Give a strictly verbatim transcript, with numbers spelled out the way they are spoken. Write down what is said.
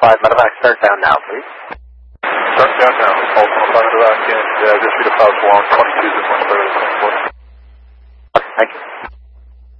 five medevac, start down now, please. Start down now. All one five medevac and uh, just read a five one, twenty-two is much better than twenty-four. Okay, thank you.